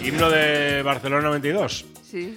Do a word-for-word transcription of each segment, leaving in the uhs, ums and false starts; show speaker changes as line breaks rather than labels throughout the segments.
Himno de Barcelona noventa y dos.
Sí.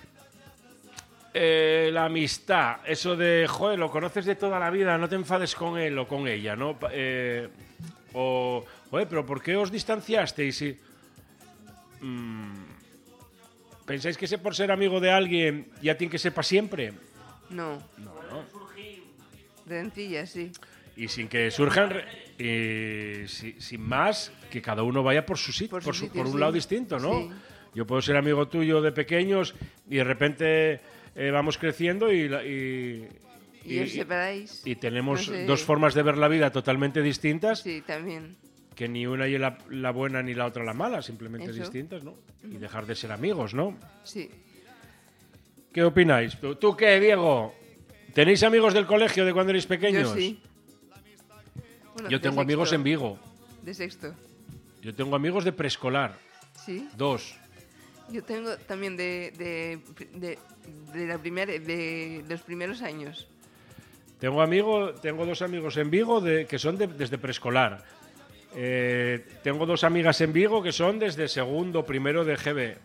Eh, la amistad, eso de, joder, lo conoces de toda la vida, no te enfades con él o con ella, ¿no? Eh, o, joder, pero ¿por qué os distanciasteis? Y, mm, ¿pensáis que sé por ser amigo de alguien ya tiene que ser para siempre?
No.
No, no.
Rencillas, sí.
Y sin que surjan, y si, sin más, que cada uno vaya por su sitio, por,
por,
su,
sitio,
por un
sí.
lado distinto, ¿no?
Sí.
Yo puedo ser amigo tuyo de pequeños y de repente eh, vamos creciendo y, y,
y, y os separáis.
Y tenemos
no sé.
dos formas de ver la vida totalmente distintas.
Sí, también.
Que ni una y la, la buena ni la otra la mala, simplemente
Eso.
distintas, ¿no? Y dejar de ser amigos, ¿no?
Sí.
¿Qué opináis? ¿Tú, ¿Tú qué, Diego? ¿Tenéis amigos del colegio de cuando erais pequeños?
Yo sí. Bueno,
Yo tengo amigos en Vigo.
De sexto.
Yo tengo amigos de preescolar.
Sí.
Dos.
Yo tengo también de, de, de, de, la primera, de los primeros años.
Tengo, amigo, tengo dos amigos en Vigo de, que son de, desde preescolar. Eh, tengo dos amigas en Vigo que son desde segundo, primero de G B.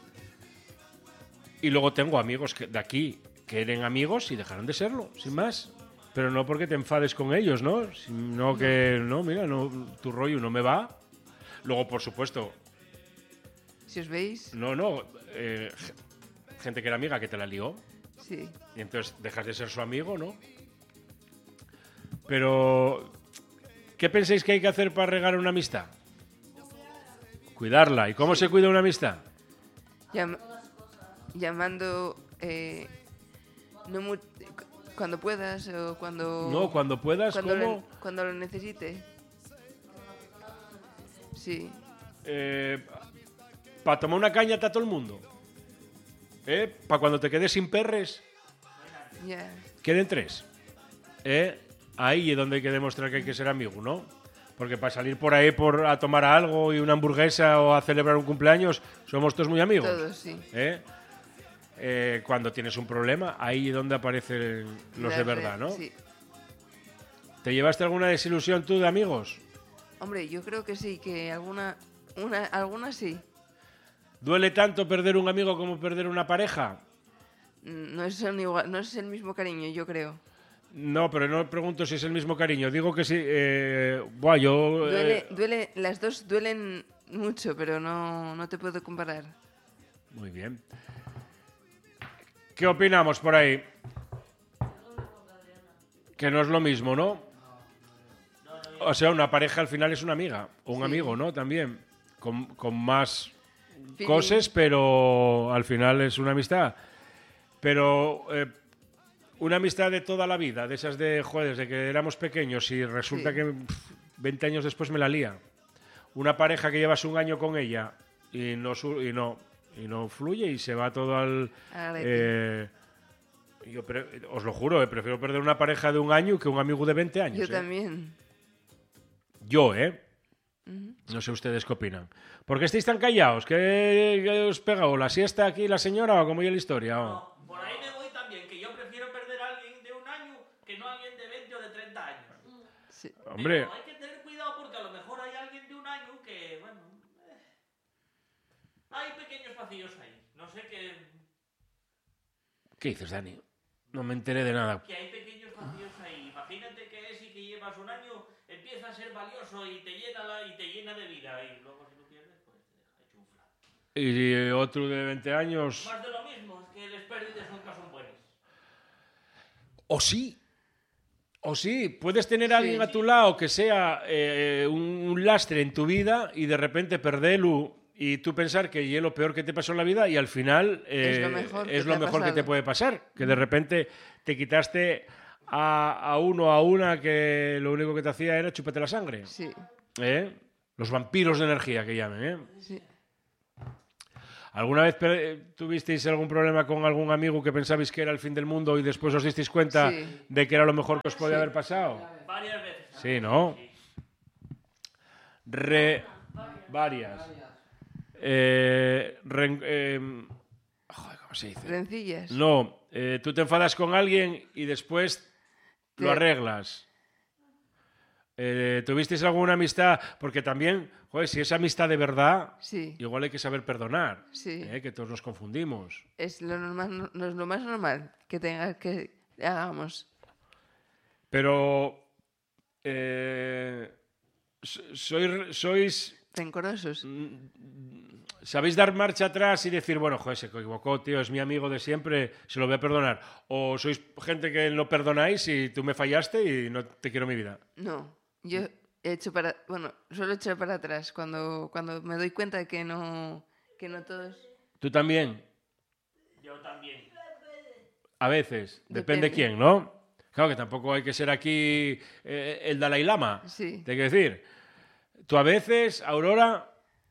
Y luego tengo amigos que, de aquí que eran amigos y dejaron de serlo, sin más. Pero no porque te enfades con ellos, ¿no? Sino que, no, mira, no, tu rollo no me va. Luego, por supuesto...
Si os veis...
No, no. Eh, gente que era amiga que te la lió.
Sí.
Y entonces dejas de ser su amigo, ¿no? Pero... ¿Qué pensáis que hay que hacer para regar una amistad? Cuidarla. ¿Y cómo
sí.
se cuida una amistad?
Llam llamando... Eh, no mu cuando puedas o cuando...
No, cuando puedas,
cuando
¿cómo?
Lo, cuando lo necesite. Sí.
Eh, para tomar una caña está todo el mundo. ¿Eh? Para cuando te quedes sin perres,
Yeah.
queden tres. ¿Eh? Ahí es donde hay que demostrar que hay que ser amigo, ¿no? Porque para salir por ahí por, a tomar algo y una hamburguesa o a celebrar un cumpleaños, somos todos muy amigos.
Todos, sí.
¿Eh? Eh, cuando tienes un problema, ahí es donde aparecen los
La
de verdad, ¿no?
Sí.
¿Te llevaste alguna desilusión tú de amigos?
Hombre, yo creo que sí, que alguna, una, alguna sí.
¿Duele tanto perder un amigo como perder una pareja?
No es, igual, no es el mismo cariño, yo creo.
No, pero no pregunto si es el mismo cariño. Digo que sí. Eh, buah, yo.
Duele,
Eh...
duele, las dos duelen mucho, pero no, no te puedo comparar.
Muy bien. ¿Qué opinamos por ahí? Que no es lo mismo, ¿no? O sea, una pareja al final es una amiga o un
sí.
amigo, ¿no? También. Con, con más
Feeling.
cosas, pero al final es una amistad. Pero. Eh, Una amistad de toda la vida, de esas de, joder, desde que éramos pequeños y resulta
sí.
que pff, veinte años después me la lía. Una pareja que llevas un año con ella y no, y no, y no fluye y se va todo al... Eh, yo pre, os lo juro, eh, prefiero perder una pareja de un año que un amigo de veinte años.
Yo
eh.
también.
Yo, ¿eh?
Uh-huh.
No sé ustedes qué opinan. ¿Por qué estáis tan callados? ¿Qué, qué os pega? ¿O la siesta aquí la señora o cómo es la historia? ¿O?
No. Por ahí me voy también, que yo prefiero perder a alguien de un año que no a alguien de veinte o de treinta años.
Sí.
Hombre.
Pero hay que tener cuidado porque a lo mejor hay alguien de un año que, bueno, eh, hay pequeños vacíos ahí. No sé qué...
¿Qué dices, Dani? No me enteré de nada.
Que hay pequeños vacíos ahí. Imagínate que ese que llevas un año empieza a ser valioso y te llena, la, y te llena de vida y luego si lo pierdes, pues te deja chufla.
Y otro de veinte años...
Más de lo mismo, es que las pérdidas nunca son buenas.
O sí, o sí, puedes tener a
Sí.
alguien a tu lado que sea eh, un, un lastre en tu vida y de repente perderlo y tú pensar que es lo peor que te pasó en la vida y al final eh,
Es lo mejor que
es
te
lo
ha
mejor que
pasado.
te puede pasar, que de repente te quitaste a, a uno a una que lo único que te hacía era chuparte la sangre.
Sí.
¿Eh? Los vampiros de energía que llamen, ¿eh?
Sí.
¿Alguna vez tuvisteis algún problema con algún amigo que pensabais que era el fin del mundo y después os disteis cuenta
Sí.
de que era lo mejor que os podía
Sí.
haber pasado?
Varias veces.
Sí, ¿no? Re... Varias. Eh, re- eh, joder, ¿cómo se dice?
Rencillas.
No, eh, tú te enfadas con alguien y después lo
Te-
arreglas. Eh, ¿Tuvisteis alguna amistad? Porque también, joder, si es amistad de verdad,
Sí,
igual hay que saber perdonar.
sí.
eh, que todos nos confundimos.
Es lo, normal, no es lo más normal que tenga que hagamos.
Pero... Eh, sois, sois...
Rencorosos.
¿Sabéis dar marcha atrás y decir, bueno, joder, se equivocó, tío, es mi amigo de siempre, se lo voy a perdonar? ¿O sois gente que no perdonáis y tú me fallaste y no te quiero mi vida?
No, yo he hecho para... Bueno, suelo echar para atrás cuando, cuando me doy cuenta de que no, que no todos...
¿Tú también?
Yo también.
A veces, depende,
Depende.
quién, ¿no? Claro que tampoco hay que ser aquí eh, el Dalai Lama,
Sí.
te quiero decir. Tú a veces, Aurora...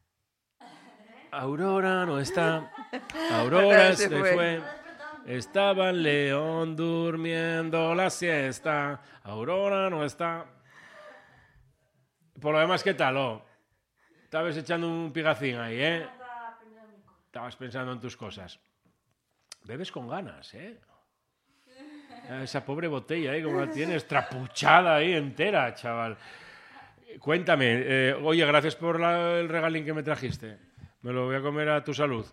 Aurora no está, Aurora
Se
se
fue.
fue. Estaba en León durmiendo la siesta. Aurora no está. Por lo demás, ¿qué tal? Oh? Estabas echando un pigacín ahí, ¿eh? Estabas pensando en tus cosas. Bebes con ganas, ¿eh? Esa pobre botella ahí, como la tienes, trapuchada ahí entera, chaval. Cuéntame, eh, oye, gracias por la- el regalín que me trajiste. Me lo voy a comer a tu salud.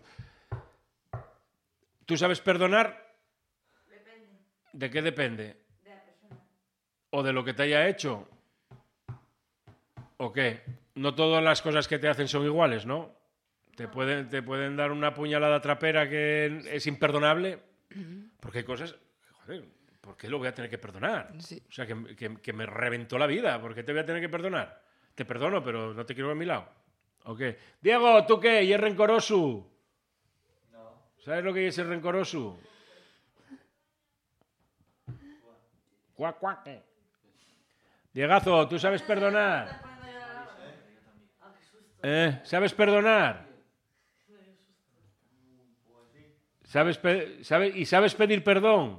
¿Tú sabes perdonar?
Depende
¿De qué depende?
de la persona.
¿O de lo que te haya hecho? ¿O qué? No todas las cosas que te hacen son iguales, ¿no? Te pueden, te pueden dar una puñalada trapera que es imperdonable. Porque hay cosas... Joder, ¿por qué lo voy a tener que perdonar?
Sí.
O sea, que, que- que me reventó la vida. ¿Por qué te voy a tener que perdonar? Te perdono, pero no te quiero a mi lado. ¿O qué? Diego, ¿tú qué? ¿Y es rencoroso?
No.
¿Sabes lo que es el rencoroso? Cuac, cuac. Diegazo, ¿tú sabes perdonar? ¿Eh? ¿Sabes perdonar? ¿Sabes pe- sabe- ¿Y sabes pedir perdón?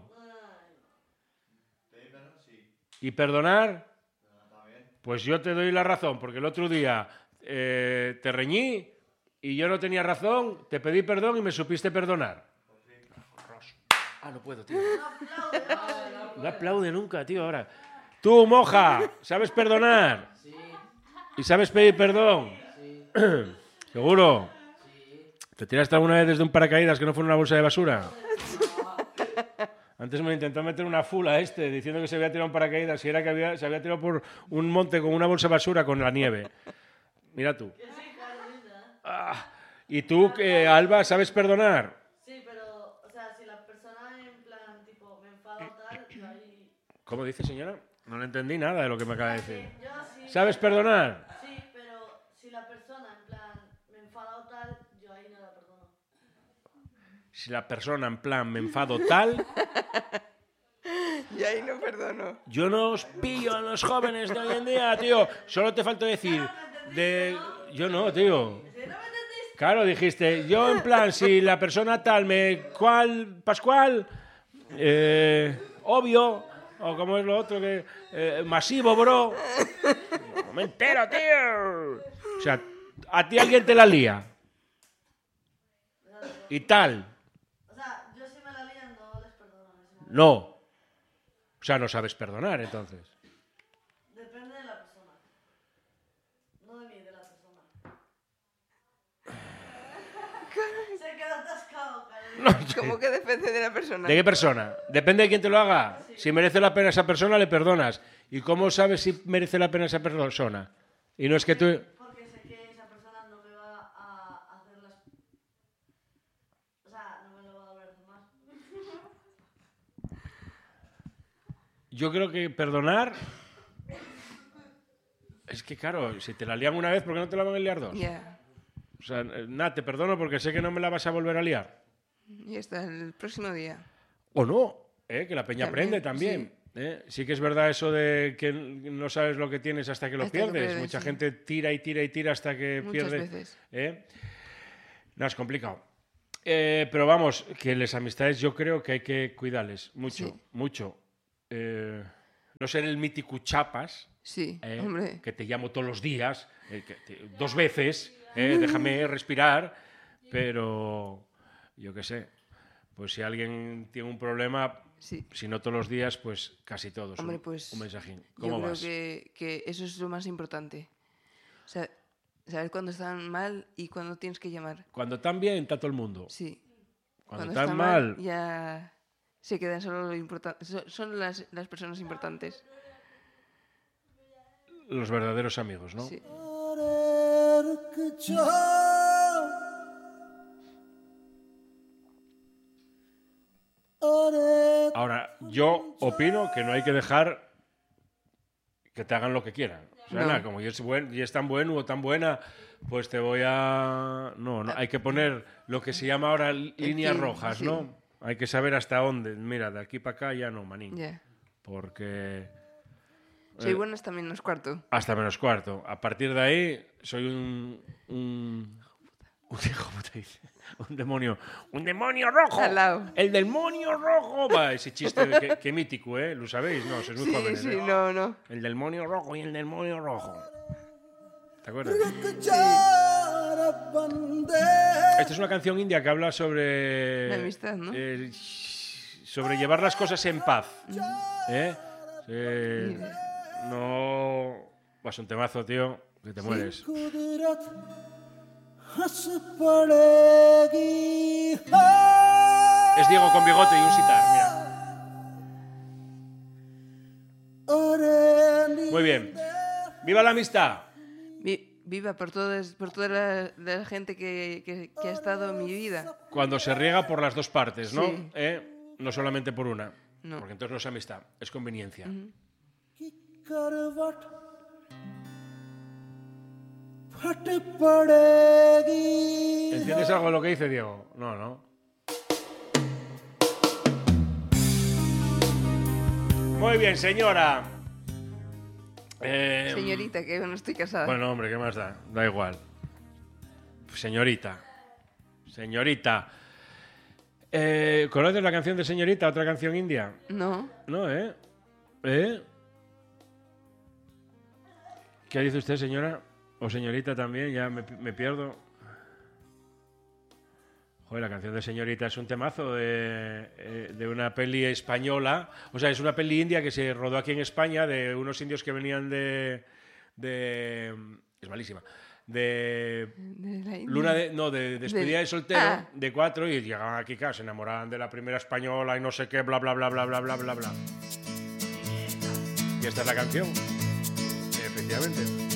Pedir perdón, sí.
¿Y perdonar?
Pero también.
Pues yo te doy la razón, porque el otro día eh, te reñí y yo no tenía razón, te pedí perdón y me supiste perdonar. Ah, no puedo, tío. No aplaude nunca, tío, ahora. Tú, moja, ¿sabes perdonar?
Sí,
¿Y sabes pedir perdón?
sí,
¿Seguro?
sí.
¿Te tiraste alguna vez desde un paracaídas que no fuera una bolsa de basura? Antes me intentó meter una fula este, diciendo que se había tirado un paracaídas y era que había, se había tirado por un monte con una bolsa de basura con la nieve. Mira tú. Ah, ¿y tú, eh, Alba, sabes perdonar?
Sí, pero, o sea, si la persona en plan, tipo, me enfada o tal, yo ahí...
¿Cómo dice, señora? No le entendí nada de lo que me acaba de decir.
Yo sí...
¿Sabes perdonar?
Sí, pero si la persona en plan me enfada o tal, yo ahí no la perdono.
Si la persona en plan me enfado tal,
Y ahí no perdono.
yo no os pillo a los jóvenes de hoy en día, tío. Solo te falta decir de... Yo no, tío. Claro, dijiste, yo en plan, si la persona tal me... ¿Cuál? ¿Pascual? Eh, obvio. O como es lo otro que... eh, masivo, bro. No me entero, tío. O sea, a ti alguien te la lía. Y tal.
O sea, yo si me la lían no les perdono en ese momento.
No. O sea, no sabes perdonar, entonces.
Depende de la persona. No de mí, de la persona. Se quedó atascado, Carolina.
¿Cómo que depende de la persona?
¿De qué persona? Depende de quién te lo haga. Si merece la pena esa persona, le perdonas. ¿Y cómo sabes si merece la pena esa persona? Y no es que tú...
Porque sé que esa persona no me va a hacer las... O sea, no me lo va a volver a hacer más.
Yo creo que perdonar... Es que, claro, si te la lían una vez, ¿por qué no te la van a liar dos?
Ya.
O sea, nada, te perdono porque sé que no me la vas a volver a liar.
Y hasta el próximo día.
O no, ¿eh? Que la peña
También,
aprende también. ¿eh? Sí que es verdad eso de que no sabes lo que tienes hasta que lo
Hasta que
pierdes.
pierdes,
Mucha
sí.
gente tira y tira y tira hasta que
Muchas
pierde.
veces.
¿eh? No, es complicado. Eh, pero vamos, que las amistades yo creo que hay que cuidarles mucho,
Sí.
mucho. Eh, no ser el mítico chapas,
Sí,
¿eh?
hombre.
que te llamo todos los días, eh, que te- dos veces, ¿eh? déjame respirar, pero yo qué sé, pues si alguien tiene un problema,
Sí.
Si no todos los días, pues casi todos.
Hombre,
un,
pues,
un mensajín.
Yo
¿Cómo
creo
vas?
que, que eso es lo más importante. O sea, saber cuándo están mal y cuándo tienes que llamar.
Cuando están bien, está todo el mundo.
Sí.
Cuando,
Cuando
están
está
mal,
ya se quedan solo lo importante. Son, son las, las personas importantes.
los verdaderos amigos, ¿no?
Sí.
Ahora, yo opino que no hay que dejar que te hagan lo que quieran. O sea,
No.
nada, como yo es, buen, y es tan bueno o tan buena, pues te voy a... No, no, hay que poner lo que se llama ahora líneas
fin,
rojas,
sí.
¿no? Hay que saber hasta dónde. Mira, de aquí para acá ya no, manín.
Ya.
Porque...
Soy
eh,
buena hasta menos cuarto.
hasta menos cuarto. A partir de ahí, soy un... Un, un hijo de puta, dice. Un demonio. ¡Un demonio rojo!
Al lado.
¡El demonio rojo! Va, ese chiste de que, que mítico, ¿eh? ¿Lo sabéis? No, sois muy
Sí,
jóvenes.
sí,
¿eh?
no, no.
El demonio rojo y el demonio rojo. ¿Te acuerdas? Esta es una canción india que habla sobre...
La amistad, ¿no?
eh, sobre llevar las cosas en paz. ¿Eh? Eh, no... Vas un temazo, tío, que te mueres. Es Diego con bigote y un sitar, mira. Muy bien. ¡Viva la amistad!
Vi- viva por, todas, por toda la, la gente que, que, que ha estado en mi vida.
Cuando se riega por las dos partes, ¿no?
Sí.
¿Eh? No solamente por una.
No.
Porque entonces no es amistad, es conveniencia. ¿Entiendes algo de lo que dice Diego? No, no. Muy bien, señora. Eh,
Señorita, que yo no estoy casada.
Bueno, hombre, ¿qué más da? Da igual. Señorita. Señorita. Eh, ¿Conoces la canción de Señorita, otra canción india?
No.
No, ¿eh? ¿Eh? ¿Qué dice usted, señora? O señorita también, ya me, me pierdo. Joder, la canción de Señorita es un temazo de, eh, de una peli española. O sea, es una peli india que se rodó aquí en España de unos indios que venían de... de es malísima. De...
De la India.
Luna de... No, de despedida de,
De-
soltero,
Ah.
de cuatro, y llegaban aquí, claro, se enamoraban de la primera española y no sé qué, bla, bla, bla, bla, bla, bla, bla, bla. Y esta es la canción. Efectivamente.